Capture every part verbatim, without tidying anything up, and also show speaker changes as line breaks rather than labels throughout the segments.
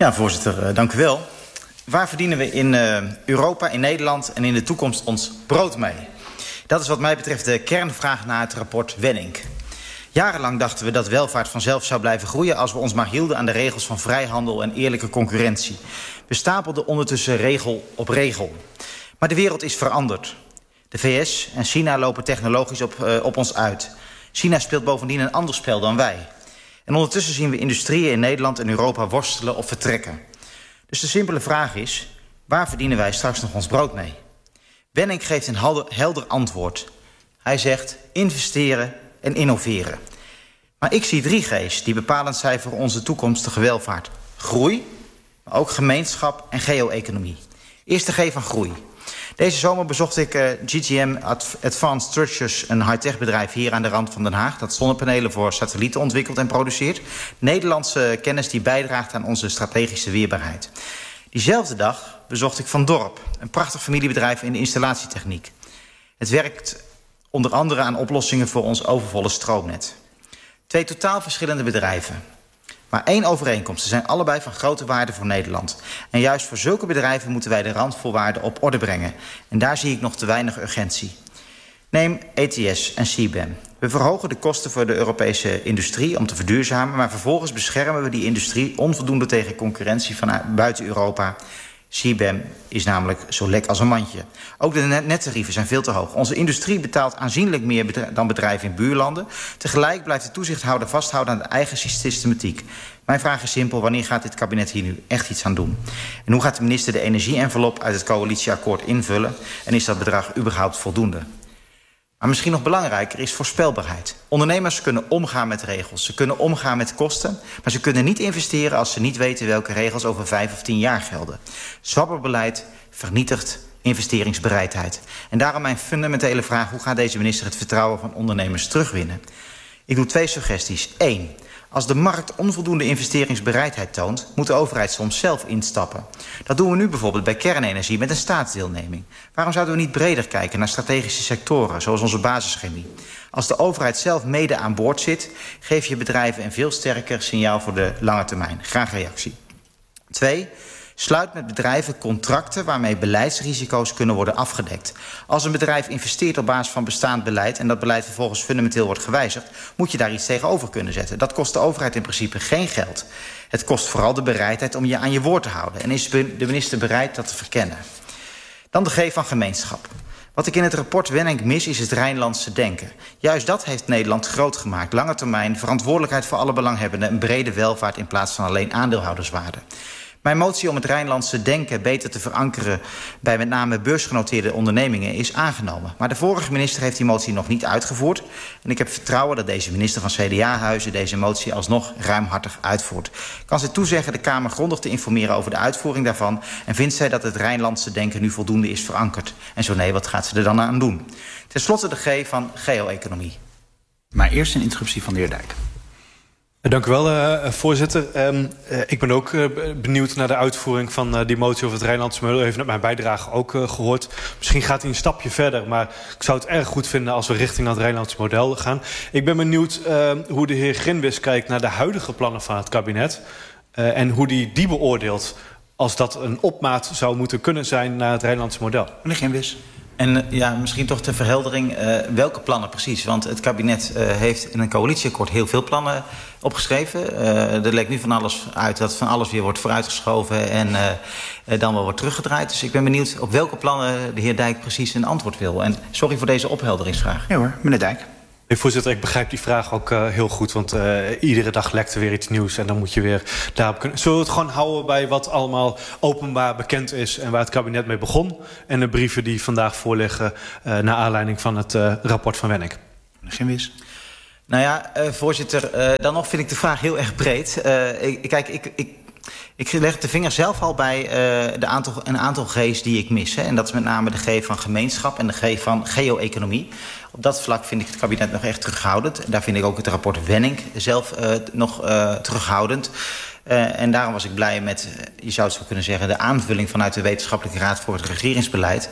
Ja, voorzitter, uh, dank u wel. Waar verdienen we in uh, Europa, in Nederland en in de toekomst ons brood mee? Dat is wat mij betreft de kernvraag na het rapport Wennink. Jarenlang dachten we dat welvaart vanzelf zou blijven groeien als we ons maar hielden aan de regels van vrijhandel en eerlijke concurrentie. We stapelden ondertussen regel op regel. Maar de wereld is veranderd. De V S en China lopen technologisch op, uh, op ons uit. China speelt bovendien een ander spel dan wij. En ondertussen zien we industrieën in Nederland en Europa worstelen of vertrekken. Dus de simpele vraag is, waar verdienen wij straks nog ons brood mee? Wennink geeft een helder, helder antwoord. Hij zegt investeren en innoveren. Maar ik zie drie G's die bepalend zijn voor onze toekomstige welvaart. Groei, maar ook gemeenschap en geo-economie. Eerst de G van groei. Deze zomer bezocht ik uh, G G M Advanced Structures, een high-tech bedrijf hier aan de rand van Den Haag, dat zonnepanelen voor satellieten ontwikkelt en produceert. Nederlandse kennis die bijdraagt aan onze strategische weerbaarheid. Diezelfde dag bezocht ik Van Dorp, een prachtig familiebedrijf in de installatietechniek. Het werkt onder andere aan oplossingen voor ons overvolle stroomnet. Twee totaal verschillende bedrijven. Maar één overeenkomst. Ze zijn allebei van grote waarde voor Nederland. En juist voor zulke bedrijven moeten wij de randvoorwaarden op orde brengen. En daar zie ik nog te weinig urgentie. Neem E T S en C B A M. We verhogen de kosten voor de Europese industrie om te verduurzamen, maar vervolgens beschermen we die industrie onvoldoende tegen concurrentie van buiten Europa. C B A M is namelijk zo lek als een mandje. Ook de net nettarieven zijn veel te hoog. Onze industrie betaalt aanzienlijk meer dan bedrijven in buurlanden. Tegelijk blijft de toezichthouder vasthouden aan de eigen systematiek. Mijn vraag is simpel, wanneer gaat dit kabinet hier nu echt iets aan doen? En hoe gaat de minister de energie-envelop uit het coalitieakkoord invullen? En is dat bedrag überhaupt voldoende? Maar misschien nog belangrijker is voorspelbaarheid. Ondernemers kunnen omgaan met regels. Ze kunnen omgaan met kosten. Maar ze kunnen niet investeren als ze niet weten welke regels over vijf of tien jaar gelden. Zwabberbeleid vernietigt investeringsbereidheid. En daarom mijn fundamentele vraag: hoe gaat deze minister het vertrouwen van ondernemers terugwinnen? Ik doe twee suggesties. Eén. Als de markt onvoldoende investeringsbereidheid toont, moet de overheid soms zelf instappen. Dat doen we nu bijvoorbeeld bij kernenergie met een staatsdeelneming. Waarom zouden we niet breder kijken naar strategische sectoren, zoals onze basischemie? Als de overheid zelf mede aan boord zit, geef je bedrijven een veel sterker signaal voor de lange termijn. Graag reactie. Twee. Sluit met bedrijven contracten waarmee beleidsrisico's kunnen worden afgedekt. Als een bedrijf investeert op basis van bestaand beleid en dat beleid vervolgens fundamenteel wordt gewijzigd, moet je daar iets tegenover kunnen zetten. Dat kost de overheid in principe geen geld. Het kost vooral de bereidheid om je aan je woord te houden. En is de minister bereid dat te verkennen? Dan de G van gemeenschap. Wat ik in het rapport Wennink mis is het Rijnlandse denken. Juist dat heeft Nederland groot gemaakt. Lange termijn, verantwoordelijkheid voor alle belanghebbenden, een brede welvaart in plaats van alleen aandeelhouderswaarde. Mijn motie om het Rijnlandse denken beter te verankeren bij met name beursgenoteerde ondernemingen is aangenomen. Maar de vorige minister heeft die motie nog niet uitgevoerd. En ik heb vertrouwen dat deze minister van C D A-huizen deze motie alsnog ruimhartig uitvoert. Kan zij toezeggen de Kamer grondig te informeren over de uitvoering daarvan? En vindt zij dat het Rijnlandse denken nu voldoende is verankerd? En zo nee, wat gaat ze er dan aan doen? Ten slotte de G van geo-economie.
Maar eerst een interruptie van de heer Dijk.
Dank u wel, uh, voorzitter. Um, uh, ik ben ook uh, benieuwd naar de uitvoering van uh, die motie over het Rijnlandse model. U heeft net mijn bijdrage ook uh, gehoord. Misschien gaat hij een stapje verder, maar ik zou het erg goed vinden als we richting dat Rijnlandse model gaan. Ik ben benieuwd uh, hoe de heer Grinwis kijkt naar de huidige plannen van het kabinet. Uh, en hoe die die beoordeelt als dat een opmaat zou moeten kunnen zijn naar het Rijnlandse model.
Meneer Grinwis.
En ja, misschien toch ter verheldering, uh, welke plannen precies? Want het kabinet uh, heeft in een coalitieakkoord heel veel plannen opgeschreven. Uh, er leek nu van alles uit dat van alles weer wordt vooruitgeschoven en uh, uh, dan wel wordt teruggedraaid. Dus ik ben benieuwd op welke plannen de heer Dijk precies een antwoord wil. En sorry voor deze ophelderingsvraag.
Ja hoor, meneer Dijk.
Nee, voorzitter, ik begrijp die vraag ook uh, heel goed. Want uh, iedere dag lekt er weer iets nieuws. En dan moet je weer daarop kunnen. Zullen we het gewoon houden bij wat allemaal openbaar bekend is en waar het kabinet mee begon? En de brieven die vandaag voorliggen uh, naar aanleiding van het uh, rapport van Wennink.
Meneer Grinwis.
Nou ja, uh, voorzitter, uh, dan nog vind ik de vraag heel erg breed. Uh, ik, kijk, ik... ik Ik leg de vinger zelf al bij uh, de aantal, een aantal G's die ik mis. Hè. En dat is met name de G van gemeenschap en de G van geo-economie. Op dat vlak vind ik het kabinet nog echt terughoudend. Daar vind ik ook het rapport Wennink zelf uh, nog uh, terughoudend. Uh, en daarom was ik blij met, je zou het zo kunnen zeggen, de aanvulling vanuit de Wetenschappelijke Raad voor het Regeringsbeleid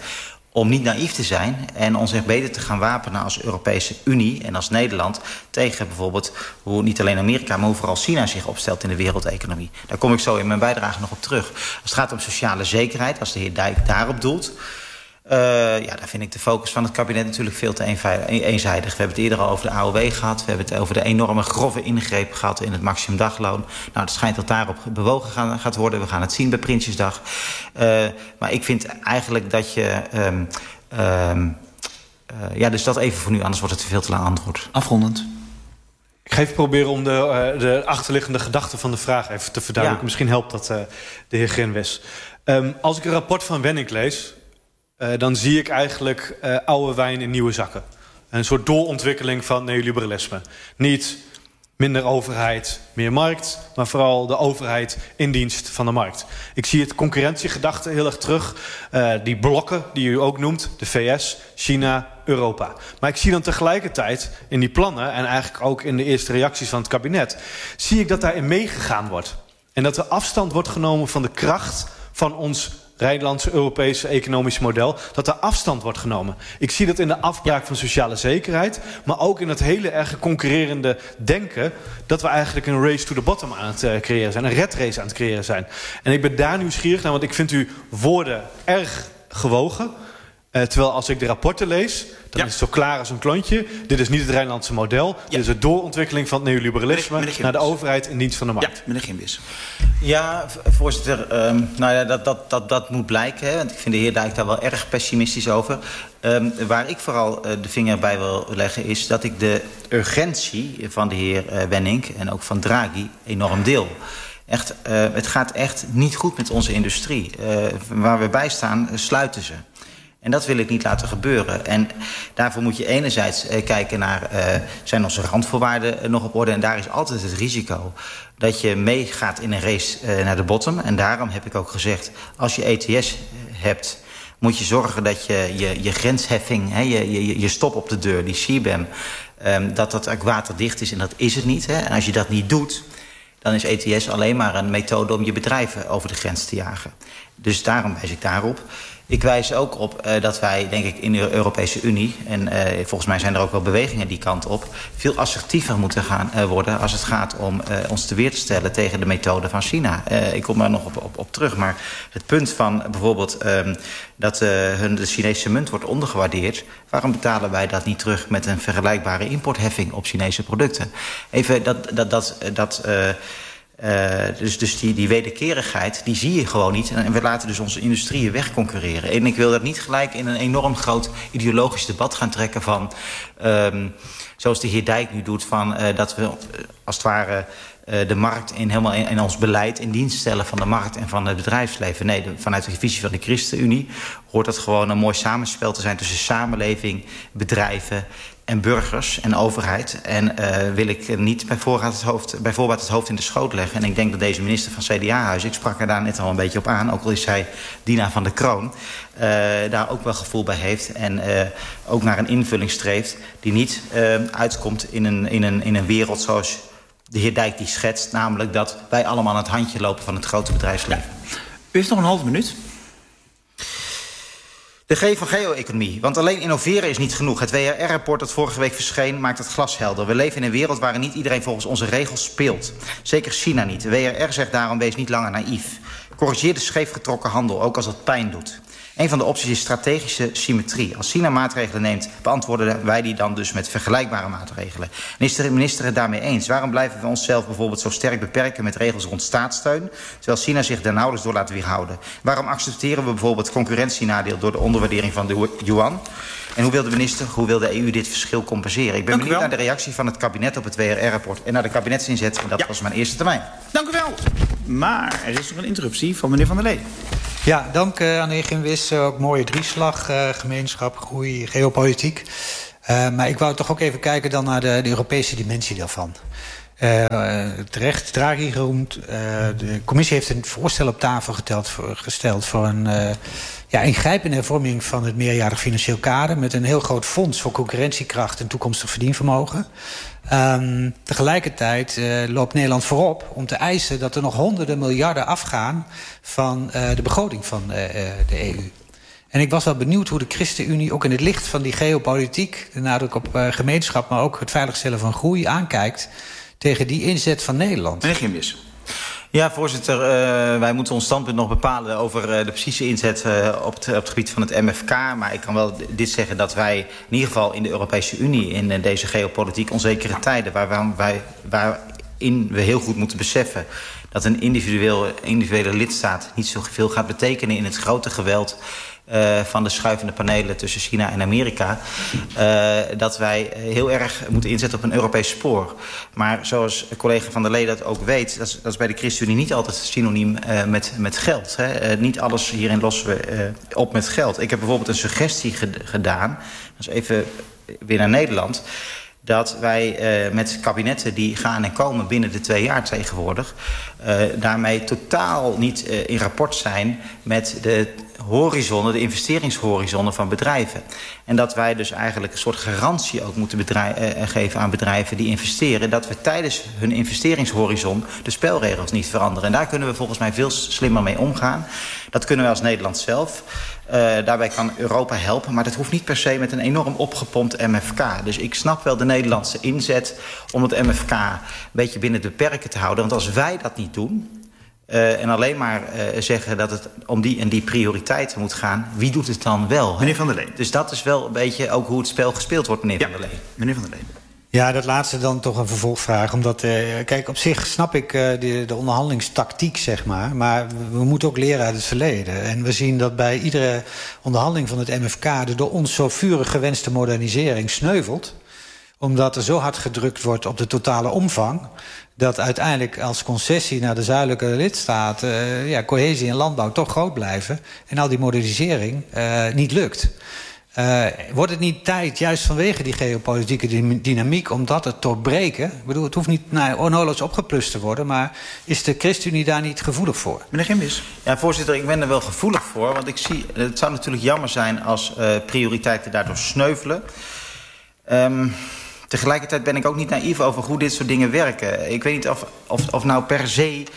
om niet naïef te zijn en ons echt beter te gaan wapenen als Europese Unie en als Nederland tegen bijvoorbeeld hoe niet alleen Amerika, maar hoe vooral China zich opstelt in de wereldeconomie. Daar kom ik zo in mijn bijdrage nog op terug. Als het gaat om sociale zekerheid, als de heer Dijk daarop doelt, Uh, ja, daar vind ik de focus van het kabinet natuurlijk veel te eenzijdig. We hebben het eerder al over de A O W gehad. We hebben het over de enorme grove ingreep gehad in het maximumdagloon. Nou, het schijnt dat daarop bewogen gaan, gaat worden. We gaan het zien bij Prinsjesdag. Uh, maar ik vind eigenlijk dat je... Um, um, uh, ja, dus dat even voor nu, anders wordt het veel te lang antwoord.
Afrondend.
Ik ga even proberen om de, uh, de achterliggende gedachte van de vraag even te verduidelijken. Ja. Misschien helpt dat uh, de heer Grinwis. Um, als ik een rapport van Wenning lees, Uh, dan zie ik eigenlijk uh, oude wijn in nieuwe zakken. Een soort doorontwikkeling van neoliberalisme. Niet minder overheid, meer markt, maar vooral de overheid in dienst van de markt. Ik zie het concurrentiegedachte heel erg terug. Uh, die blokken die u ook noemt, de V S, China, Europa. Maar ik zie dan tegelijkertijd in die plannen en eigenlijk ook in de eerste reacties van het kabinet, zie ik dat daarin meegegaan wordt. En dat er afstand wordt genomen van de kracht van ons Rijnlandse Europese economisch model, dat er afstand wordt genomen. Ik zie dat in de afbraak van sociale zekerheid, maar ook in het hele erg concurrerende denken dat we eigenlijk een race to the bottom aan het uh, creëren zijn, een red race aan het creëren zijn. En ik ben daar nieuwsgierig naar, want ik vind uw woorden erg gewogen. Uh, terwijl als ik de rapporten lees, dan ja. is het zo klaar als een klontje. Dit is niet het Rijnlandse model. Ja. Dit is de doorontwikkeling van het neoliberalisme meneer, meneer naar de overheid in dienst van de markt.
Ja, meneer Grinwis.
Ja, voorzitter. Um, nou ja, dat, dat, dat, dat moet blijken. Hè, want ik vind de heer Dijk daar wel erg pessimistisch over. Um, waar ik vooral uh, de vinger bij wil leggen is dat ik de urgentie van de heer uh, Wenning en ook van Draghi enorm deel. Echt, uh, het gaat echt niet goed met onze industrie. Uh, waar we bij staan, uh, sluiten ze. En dat wil ik niet laten gebeuren. En daarvoor moet je enerzijds eh, kijken naar, uh, zijn onze randvoorwaarden uh, nog op orde? En daar is altijd het risico dat je meegaat in een race uh, naar de bottom. En daarom heb ik ook gezegd, als je E T S hebt, moet je zorgen dat je je, je grensheffing, hè, je, je, je stop op de deur, die C B A M, um, dat dat ook waterdicht is. En dat is het niet. Hè. En als je dat niet doet, dan is E T S alleen maar een methode om je bedrijven over de grens te jagen. Dus daarom wijs ik daarop. Ik wijs ook op uh, dat wij, denk ik, in de Europese Unie, en uh, volgens mij zijn er ook wel bewegingen die kant op, veel assertiever moeten gaan uh, worden als het gaat om uh, ons te weer te stellen tegen de methode van China. Uh, ik kom er nog op, op, op terug, maar het punt van bijvoorbeeld um, dat uh, hun, de Chinese munt wordt ondergewaardeerd, waarom betalen wij dat niet terug met een vergelijkbare importheffing op Chinese producten? Even dat, dat, dat, dat uh, Uh, dus dus die, die wederkerigheid, die zie je gewoon niet. En we laten dus onze industrieën wegconcurreren. En ik wil dat niet gelijk in een enorm groot ideologisch debat gaan trekken van, um, zoals de heer Dijk nu doet, van uh, dat we uh, als het ware uh, de markt in, helemaal in, in ons beleid in dienst stellen van de markt en van het bedrijfsleven. Nee, de, vanuit de visie van de ChristenUnie hoort dat gewoon een mooi samenspel te zijn tussen samenleving, bedrijven en burgers en overheid. En uh, wil ik niet bij voorbaat het hoofd, bij voorbaat het hoofd in de schoot leggen. En ik denk dat deze minister van C D A-huis, ik sprak er daar net al een beetje op aan, ook al is zij dienaar van de kroon, uh, daar ook wel gevoel bij heeft. En uh, ook naar een invulling streeft die niet uh, uitkomt in een, in, een, in een wereld zoals de heer Dijk die schetst. Namelijk dat wij allemaal aan het handje lopen van het grote bedrijfsleven.
Ja. U heeft nog een halve minuut.
De G van geo-economie. Want alleen innoveren is niet genoeg. Het W R R-rapport dat vorige week verscheen maakt het glashelder. We leven in een wereld waarin niet iedereen volgens onze regels speelt. Zeker China niet. De W R R zegt daarom, wees niet langer naïef. Corrigeer de scheefgetrokken handel, ook als dat pijn doet. Een van de opties is strategische symmetrie. Als China maatregelen neemt, beantwoorden wij die dan dus met vergelijkbare maatregelen. En is de minister het daarmee eens? Waarom blijven we onszelf bijvoorbeeld zo sterk beperken met regels rond staatssteun, terwijl China zich daar nauwelijks door laat weerhouden? Waarom accepteren we bijvoorbeeld concurrentienadeel door de onderwaardering van de yuan? En hoe wil de minister, hoe wil de E U dit verschil compenseren? Ik ben Dank benieuwd naar de reactie van het kabinet op het W R R-rapport en naar de kabinetsinzet. En dat ja. was mijn eerste termijn.
Dank u wel. Maar er is nog een interruptie van meneer Van der Lee.
Ja, dank uh, aan de heer Grinwis. Uh, ook mooie drieslag, uh, gemeenschap, groei, geopolitiek. Uh, maar ik wou toch ook even kijken dan naar de, de Europese dimensie daarvan. Uh, terecht, Draghi genoemd. Uh, de commissie heeft een voorstel op tafel geteld voor, gesteld voor een uh, ja, ingrijpende hervorming van het meerjarig financieel kader met een heel groot fonds voor concurrentiekracht en toekomstig verdienvermogen. Um, tegelijkertijd uh, loopt Nederland voorop om te eisen dat er nog honderden miljarden afgaan van uh, de begroting van uh, de E U. En ik was wel benieuwd hoe de ChristenUnie ook in het licht van die geopolitiek, de nadruk op uh, gemeenschap, maar ook het veiligstellen van groei aankijkt tegen die inzet van Nederland.
Meneer Gimwis.
Ja, voorzitter, uh, wij moeten ons standpunt nog bepalen over uh, de precieze inzet uh, op, het, op het gebied van het M F K. Maar ik kan wel dit zeggen dat wij in ieder geval in de Europese Unie in uh, deze geopolitiek onzekere tijden, waar wij, waarin we heel goed moeten beseffen dat een individueel, individuele lidstaat niet zoveel gaat betekenen in het grote geweld Uh, van de schuivende panelen tussen China en Amerika, uh, dat wij heel erg moeten inzetten op een Europees spoor. Maar zoals collega Van der Lee dat ook weet, dat is, dat is bij de ChristenUnie niet altijd synoniem uh, met, met geld. Hè. Uh, niet alles hierin lossen we uh, op met geld. Ik heb bijvoorbeeld een suggestie ged gedaan, dat is even weer naar Nederland, dat wij uh, met kabinetten die gaan en komen binnen de twee jaar tegenwoordig, uh, daarmee totaal niet uh, in rapport zijn met de horizonnen, de investeringshorizonnen van bedrijven. En dat wij dus eigenlijk een soort garantie ook moeten uh, geven aan bedrijven die investeren, dat we tijdens hun investeringshorizon de spelregels niet veranderen. En daar kunnen we volgens mij veel slimmer mee omgaan. Dat kunnen we als Nederland zelf. Uh, daarbij kan Europa helpen, maar dat hoeft niet per se met een enorm opgepompt M F K. Dus ik snap wel de Nederlandse inzet om het M F K een beetje binnen de perken te houden. Want als wij dat niet doen, Uh, en alleen maar uh, zeggen dat het om die en die prioriteiten moet gaan, wie doet het dan wel?
Meneer Van der Leen.
Dus dat is wel een beetje ook hoe het spel gespeeld wordt, meneer
ja,
Van der Leen.
Meneer Van der Leen.
Ja, dat laatste dan toch een vervolgvraag. Omdat, uh, kijk, op zich snap ik uh, de, de onderhandelingstactiek, zeg maar. Maar we, we moeten ook leren uit het verleden. En we zien dat bij iedere onderhandeling van het M F K de door ons zo vurig gewenste modernisering sneuvelt. Omdat er zo hard gedrukt wordt op de totale omvang, dat uiteindelijk als concessie naar de zuidelijke lidstaten uh, ja, cohesie en landbouw toch groot blijven en al die modernisering uh, niet lukt. Uh, wordt het niet tijd, juist vanwege die geopolitieke dynamiek, om dat te doorbreken? Ik bedoel, het hoeft niet nou, onnodig opgeplust te worden, maar is de ChristenUnie daar niet gevoelig voor?
Meneer Gimwis.
Ja, voorzitter, ik ben er wel gevoelig voor, want ik zie, het zou natuurlijk jammer zijn als uh, prioriteiten daardoor sneuvelen. Um, Tegelijkertijd ben ik ook niet naïef over hoe dit soort dingen werken. Ik weet niet of, of, of nou per se Uh,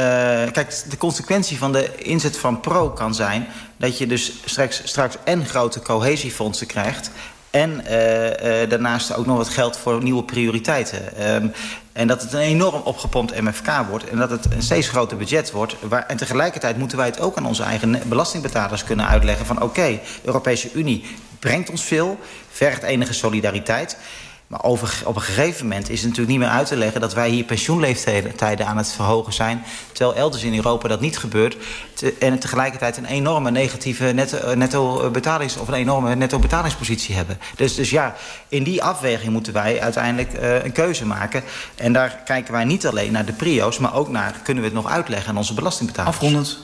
kijk, de consequentie van de inzet van Pro kan zijn dat je dus straks, straks en grote cohesiefondsen krijgt en uh, uh, daarnaast ook nog wat geld voor nieuwe prioriteiten. Um, en dat het een enorm opgepompt M F K wordt en dat het een steeds groter budget wordt. Waar, en tegelijkertijd moeten wij het ook aan onze eigen belastingbetalers kunnen uitleggen van oké, okay, de Europese Unie brengt ons veel, vergt enige solidariteit. Maar over, op een gegeven moment is het natuurlijk niet meer uit te leggen dat wij hier pensioenleeftijden aan het verhogen zijn, terwijl elders in Europa dat niet gebeurt. Te, en tegelijkertijd een enorme negatieve netto, netto betalings, of een enorme netto betalingspositie hebben. Dus, dus ja, in die afweging moeten wij uiteindelijk uh, een keuze maken. En daar kijken wij niet alleen naar de prio's, maar ook naar, kunnen we het nog uitleggen aan onze belastingbetalers.
Afrondend.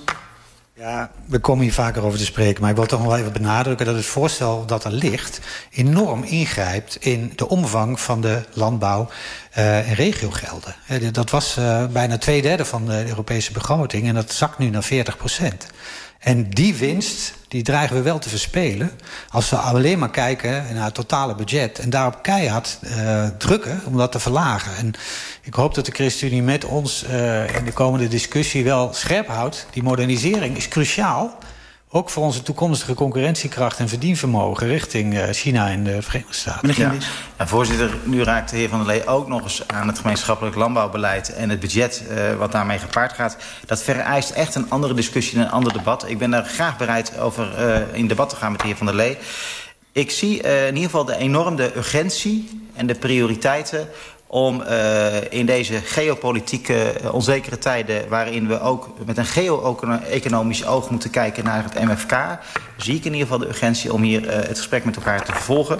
Ja, we komen hier vaker over te spreken, maar ik wil toch nog wel even benadrukken dat het voorstel dat er ligt enorm ingrijpt in de omvang van de landbouw uh, en regiogelden. Dat was uh, bijna twee derde van de Europese begroting en dat zakt nu naar veertig procent. En die winst, die dreigen we wel te verspelen als we alleen maar kijken naar het totale budget en daarop keihard uh, drukken om dat te verlagen. En ik hoop dat de ChristenUnie met ons uh, in de komende discussie wel scherp houdt. Die modernisering is cruciaal, ook voor onze toekomstige concurrentiekracht en verdienvermogen richting uh, China en de Verenigde Staten.
Ja. Ja, voorzitter, nu raakt de heer Van der Lee ook nog eens aan het gemeenschappelijk landbouwbeleid en het budget uh, wat daarmee gepaard gaat. Dat vereist echt een andere discussie en een ander debat. Ik ben daar graag bereid over uh, in debat te gaan met de heer Van der Lee. Ik zie uh, in ieder geval de enorme urgentie en de prioriteiten om uh, in deze geopolitieke uh, onzekere tijden, waarin we ook met een geo-economisch oog moeten kijken naar het M F K, zie ik in ieder geval de urgentie om hier uh, het gesprek met elkaar te vervolgen.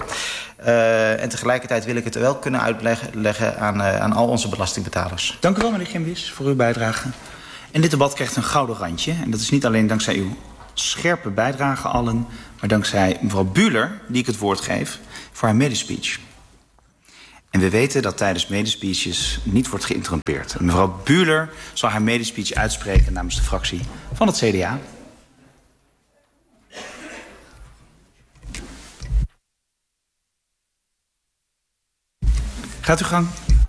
Uh, en tegelijkertijd wil ik het wel kunnen uitleggen aan, uh, aan al onze belastingbetalers.
Dank u wel, meneer Gimwis, voor uw bijdrage. En dit debat krijgt een gouden randje. En dat is niet alleen dankzij uw scherpe bijdrage allen, maar dankzij mevrouw Bühler, die ik het woord geef, voor haar medespeech. En we weten dat tijdens medespeeches niet wordt geïnterrumpeerd. En mevrouw Bühler zal haar medespeech uitspreken namens de fractie van het C D A. Gaat uw gang.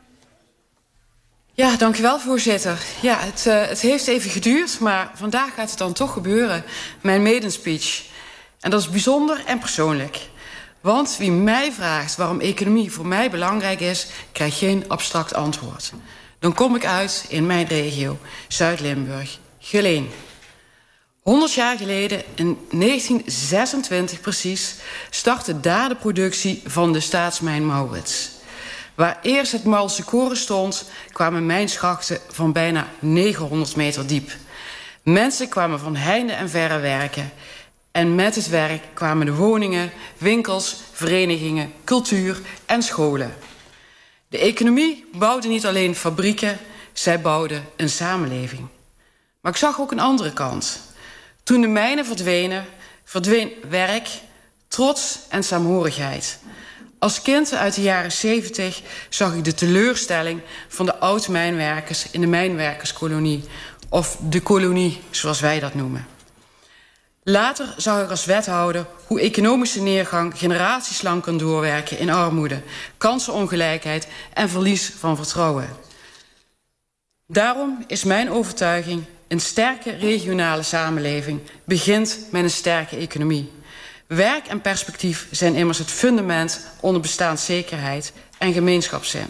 Ja, dank u wel, voorzitter. Ja, het, uh, het heeft even geduurd, maar vandaag gaat het dan toch gebeuren. Mijn medespeech. En dat is bijzonder en persoonlijk. Want wie mij vraagt waarom economie voor mij belangrijk is, krijgt geen abstract antwoord. Dan kom ik uit in mijn regio, Zuid-Limburg, Geleen. honderd jaar geleden, in negentien zesentwintig precies, startte daar de productie van de staatsmijn Maurits. Waar eerst het Malse Koren stond, kwamen mijnschachten van bijna negenhonderd meter diep. Mensen kwamen van heinde en verre werken. En met het werk kwamen de woningen, winkels, verenigingen, cultuur en scholen. De economie bouwde niet alleen fabrieken, zij bouwde een samenleving. Maar ik zag ook een andere kant. Toen de mijnen verdwenen, verdween werk, trots en saamhorigheid. Als kind uit de jaren zeventig zag ik de teleurstelling van de oud-mijnwerkers in de mijnwerkerskolonie, of de kolonie, zoals wij dat noemen. Later zag ik als wethouder hoe economische neergang generaties lang kan doorwerken in armoede, kansenongelijkheid en verlies van vertrouwen. Daarom is mijn overtuiging: een sterke regionale samenleving begint met een sterke economie. Werk en perspectief zijn immers het fundament onder bestaanszekerheid en gemeenschapszin.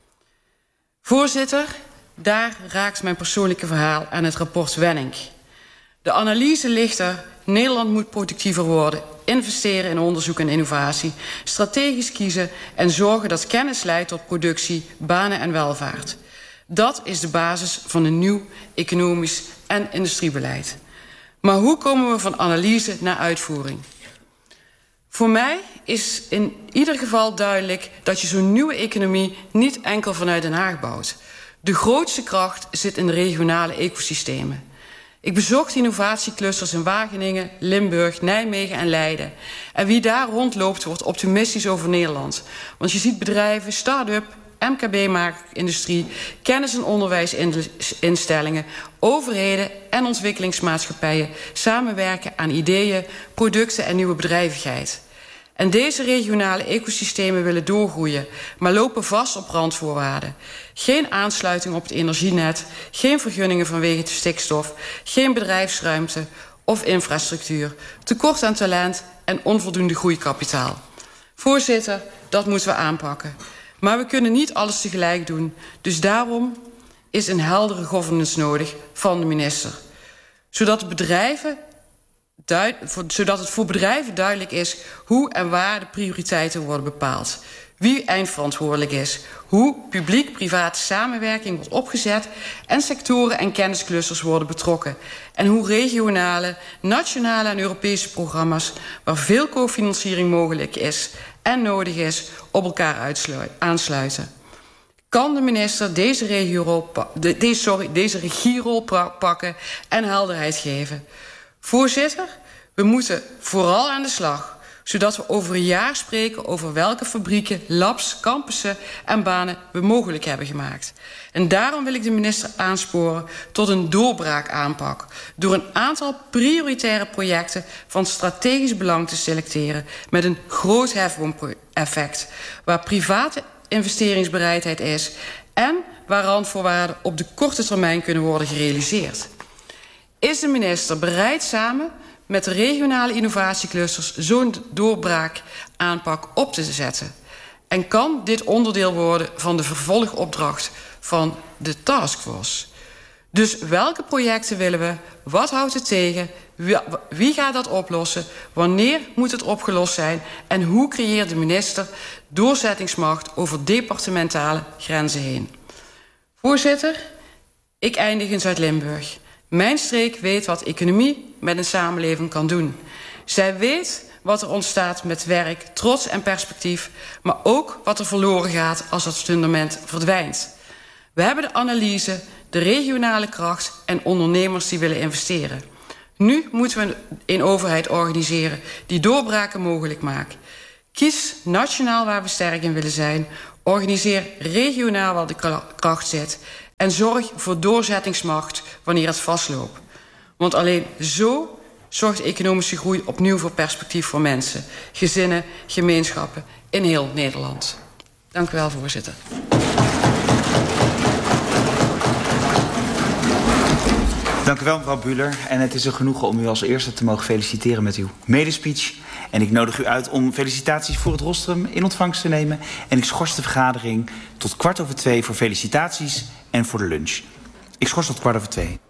Voorzitter, daar raakt mijn persoonlijke verhaal aan het rapport Wenning. De analyse ligt er: Nederland moet productiever worden, investeren in onderzoek en innovatie, strategisch kiezen en zorgen dat kennis leidt tot productie, banen en welvaart. Dat is de basis van een nieuw economisch en industriebeleid. Maar hoe komen we van analyse naar uitvoering? Voor mij is in ieder geval duidelijk dat je zo'n nieuwe economie niet enkel vanuit Den Haag bouwt. De grootste kracht zit in de regionale ecosystemen. Ik bezocht innovatieclusters in Wageningen, Limburg, Nijmegen en Leiden. En wie daar rondloopt wordt optimistisch over Nederland. Want je ziet bedrijven, start-up, M K B-industrie, kennis- en onderwijsinstellingen, overheden en ontwikkelingsmaatschappijen samenwerken aan ideeën, producten en nieuwe bedrijvigheid. En deze regionale ecosystemen willen doorgroeien, maar lopen vast op randvoorwaarden. Geen aansluiting op het energienet, geen vergunningen vanwege de stikstof, geen bedrijfsruimte of infrastructuur, tekort aan talent en onvoldoende groeikapitaal. Voorzitter, dat moeten we aanpakken. Maar we kunnen niet alles tegelijk doen. Dus daarom is een heldere governance nodig van de minister. Zodat, de bedrijven duid, voor, zodat het voor bedrijven duidelijk is hoe en waar de prioriteiten worden bepaald. Wie eindverantwoordelijk is. Hoe publiek-private samenwerking wordt opgezet en sectoren en kennisclusters worden betrokken. En hoe regionale, nationale en Europese programma's, waar veel cofinanciering mogelijk is en nodig is, op elkaar aansluiten. Kan de minister deze, regiorol, de, deze, sorry, deze regierol pakken en helderheid geven? Voorzitter, we moeten vooral aan de slag, zodat we over een jaar spreken over welke fabrieken, labs, campussen en banen we mogelijk hebben gemaakt. En daarom wil ik de minister aansporen tot een doorbraakaanpak, door een aantal prioritaire projecten van strategisch belang te selecteren met een groot hefboom-effect, waar private investeringsbereidheid is en waar randvoorwaarden op de korte termijn kunnen worden gerealiseerd. Is de minister bereid samen met de regionale innovatieclusters zo'n doorbraakaanpak op te zetten? En kan dit onderdeel worden van de vervolgopdracht van de taskforce? Dus welke projecten willen we? Wat houdt het tegen? Wie gaat dat oplossen? Wanneer moet het opgelost zijn? En hoe creëert de minister doorzettingsmacht over departementale grenzen heen? Voorzitter, ik eindig in Zuid-Limburg. Mijn streek weet wat economie met een samenleving kan doen. Zij weet wat er ontstaat met werk, trots en perspectief, maar ook wat er verloren gaat als dat fundament verdwijnt. We hebben de analyse, de regionale kracht en ondernemers die willen investeren. Nu moeten we een overheid organiseren die doorbraken mogelijk maakt. Kies nationaal waar we sterk in willen zijn. Organiseer regionaal waar de kracht zit. En zorg voor doorzettingsmacht wanneer het vastloopt. Want alleen zo zorgt economische groei opnieuw voor perspectief voor mensen, gezinnen, gemeenschappen in heel Nederland. Dank u wel, voorzitter.
Dank u wel, mevrouw Bühler. En het is een genoegen om u als eerste te mogen feliciteren met uw medespeech. En ik nodig u uit om felicitaties voor het rostrum in ontvangst te nemen. En ik schors de vergadering tot kwart over twee voor felicitaties en voor de lunch. Ik schors tot kwart over twee.